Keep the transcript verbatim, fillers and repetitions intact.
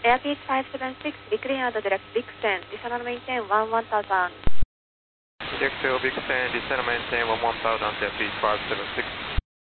Airbus five seven six, declared direct Big ten, descend maintain one one thousand. Direct Big ten, descend maintain one one thousand, Airbus five seven six.